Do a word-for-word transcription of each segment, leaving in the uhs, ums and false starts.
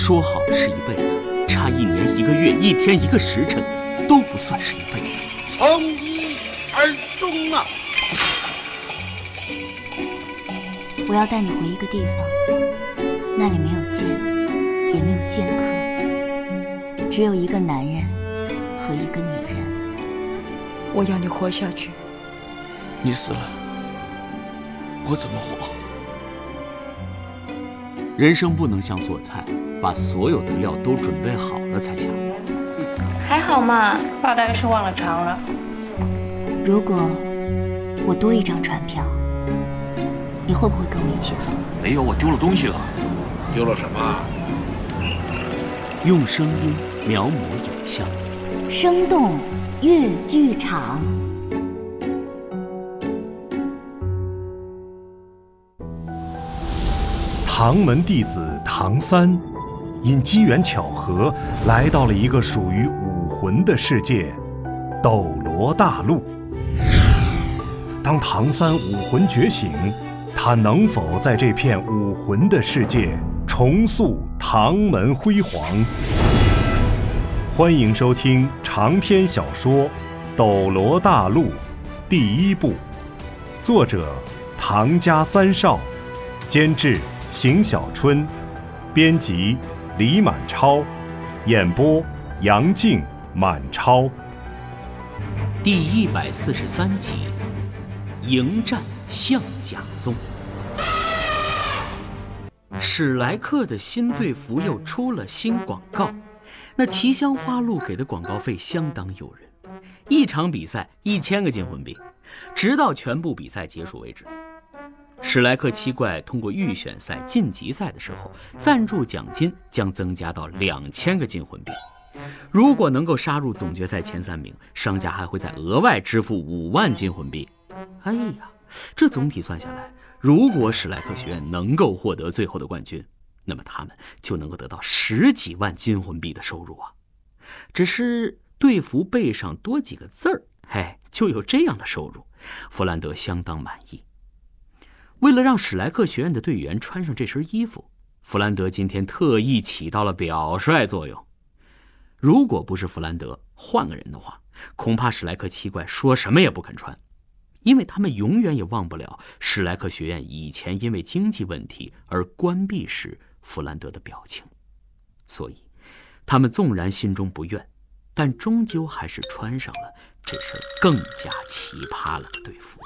说好是一辈子，差一年一个月一天一个时辰都不算是一辈子。 从一而终啊！ 我要带你回一个地方，那里没有剑，也没有剑客，只有一个男人和一个女人。 我要你活下去。 你死了，我怎么活？ 人生不能像做菜，把所有的料都准备好了才下锅。 还好嘛， 发大概是忘了尝了。 如果我多一张船票，你会不会跟我一起走？ 没有，我丢了东西了。 丢了什么？ 用声音描摹影像， 生动粤剧场。 唐门弟子唐三，因机缘巧合来到了一个属于武魂的世界——斗罗大陆。当唐三武魂觉醒，他能否在这片武魂的世界重塑唐门辉煌？欢迎收听长篇小说《斗罗大陆》第一部，作者唐家三少，监制邢小春，编辑李满超，演播杨静、满超。 第一百四十三集，迎战象甲宗。史莱克的新队服又出了新广告，那奇香花露给的广告费相当诱人，一场比赛一千个金魂币，直到全部比赛结束为止。史莱克七怪通过预选赛、晋级赛的时候，赞助奖金将增加到两千个金魂币。如果能够杀入总决赛前三名，商家还会再额外支付五万金魂币。哎呀，这总体算下来，如果史莱克学院能够获得最后的冠军，那么他们就能够得到十几万金魂币的收入啊！只是队服背上多几个字儿，嘿，就有这样的收入，弗兰德相当满意。为了让史莱克学院的队员穿上这身衣服，弗兰德今天特意起到了表率作用。如果不是弗兰德，换个人的话，恐怕史莱克七怪说什么也不肯穿，因为他们永远也忘不了史莱克学院以前因为经济问题而关闭时弗兰德的表情。所以他们纵然心中不愿，但终究还是穿上了这身更加奇葩了的队服。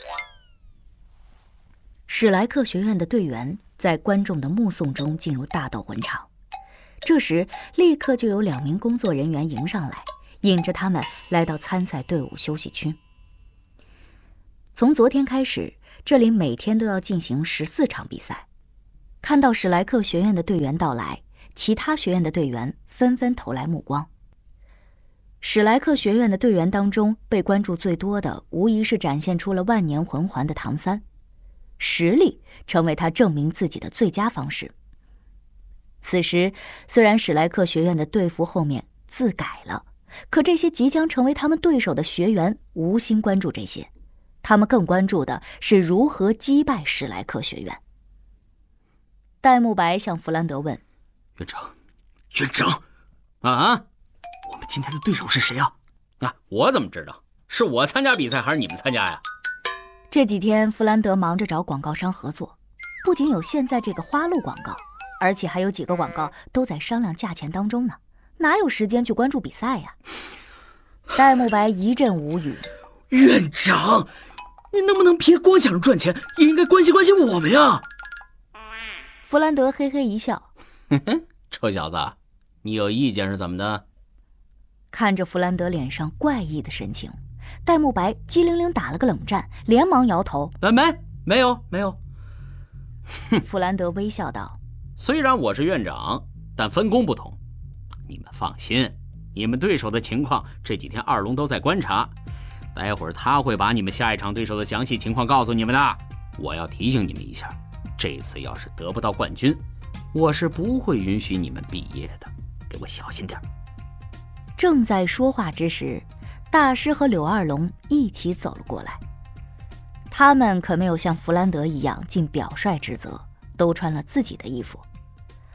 史莱克学院的队员在观众的目送中进入大斗魂场，这时立刻就有两名工作人员迎上来，引着他们来到参赛队伍休息区。从昨天开始，这里每天都要进行十四场比赛。看到史莱克学院的队员到来，其他学院的队员纷纷投来目光。史莱克学院的队员当中，被关注最多的无疑是展现出了万年魂环的唐三，实力成为他证明自己的最佳方式。此时，虽然史莱克学院的队服后面字改了，可这些即将成为他们对手的学员无心关注这些，他们更关注的是如何击败史莱克学院。戴沐白向弗兰德问： 院长，院长，啊，我们今天的对手是谁啊？啊，我怎么知道？是我参加比赛还是你们参加呀？ 这几天弗兰德忙着找广告商合作，不仅有现在这个花露广告，而且还有几个广告都在商量价钱当中呢，哪有时间去关注比赛呀？戴沐白一阵无语。 院长，你能不能别光想着赚钱，也应该关心关心我们呀？ 弗兰德嘿嘿一笑， 臭小子，你有意见是怎么的？ 看着弗兰德脸上怪异的神情，戴沐白机灵灵打了个冷战，连忙摇头： 没没有没有。 弗兰德微笑道： 虽然我是院长，但分工不同。你们放心，你们对手的情况这几天二龙都在观察，待会儿他会把你们下一场对手的详细情况告诉你们的。我要提醒你们一下，这次要是得不到冠军，我是不会允许你们毕业的，给我小心点。 正在说话之时，大师和柳二龙一起走了过来。他们可没有像弗兰德一样尽表率之责，都穿了自己的衣服。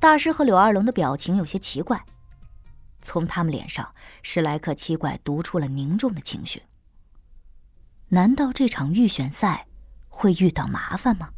大师和柳二龙的表情有些奇怪，从他们脸上，史莱克七怪读出了凝重的情绪。难道这场预选赛会遇到麻烦吗？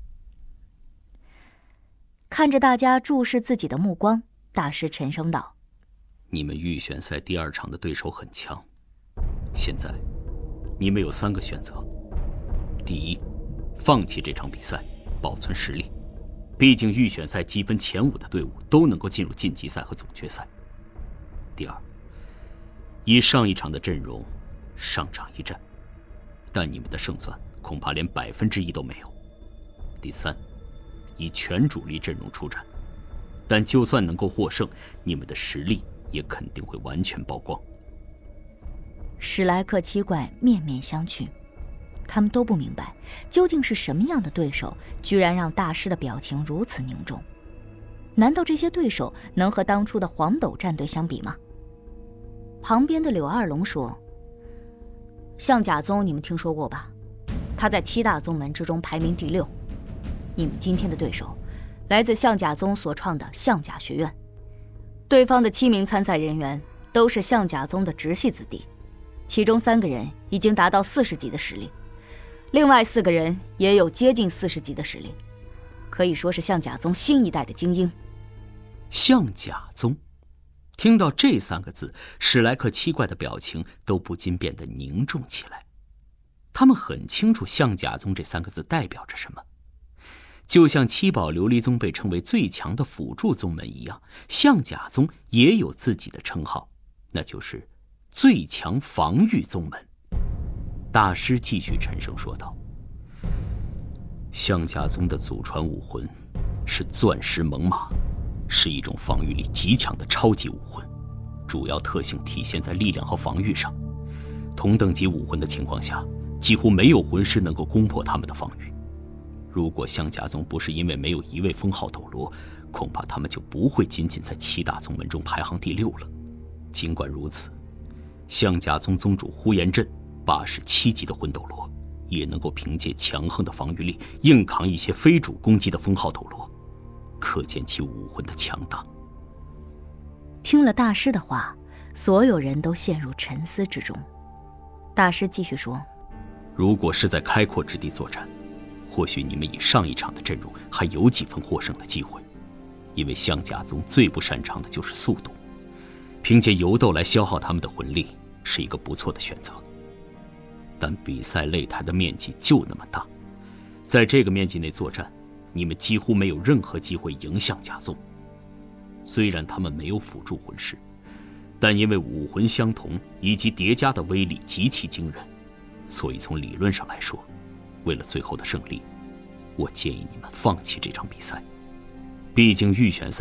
看着大家注视自己的目光，大师沉声道：“ 你们预选赛第二场的对手很强，现在你们有三个选择：第一，放弃这场比赛，保存实力，毕竟预选赛积分前五的队伍都能够进入晋级赛和总决赛；第二，以上一场的阵容上场一战，但你们的胜算恐怕连百分之一都没有；第三，以全主力阵容出战，但就算能够获胜，你们的实力也肯定会完全曝光。” 史莱克七怪面面相觑，他们都不明白究竟是什么样的对手，居然让大师的表情如此凝重。难道这些对手能和当初的黄斗战队相比吗？旁边的柳二龙说：“象甲宗你们听说过吧？他在七大宗门之中排名第六。你们今天的对手，来自象甲宗所创的象甲学院。对方的七名参赛人员都是象甲宗的直系子弟，其中三个人已经达到四十级的实力，另外四个人也有接近四十级的实力，可以说是象甲宗新一代的精英。” 象甲宗，听到这三个字，史莱克七怪的表情都不禁变得凝重起来。他们很清楚象甲宗这三个字代表着什么。就像七宝琉璃宗被称为最强的辅助宗门一样，象甲宗也有自己的称号，那就是最强防御宗门。大师继续沉声说道：“象甲宗的祖传武魂是钻石猛犸，是一种防御力极强的超级武魂，主要特性体现在力量和防御上。同等级武魂的情况下，几乎没有魂师能够攻破他们的防御。如果象甲宗不是因为没有一位封号斗罗，恐怕他们就不会仅仅在七大宗门中排行第六了。尽管如此，象甲宗宗主呼延震八十七级的魂斗罗，也能够凭借强横的防御力硬扛一些非主攻击的封号斗罗，可见其武魂的强大。” 听了大师的话，所有人都陷入沉思之中。大师继续说：“ 如果是在开阔之地作战，或许你们以上一场的阵容还有几分获胜的机会，因为象甲宗最不擅长的就是速度，凭借游斗来消耗他们的魂力是一个不错的选择。但比赛擂台的面积就那么大，在这个面积内作战，你们几乎没有任何机会赢象甲宗。虽然他们没有辅助魂师，但因为武魂相同以及叠加的威力极其惊人，所以从理论上来说，为了最后的胜利，我建议你们放弃这场比赛。毕竟预选赛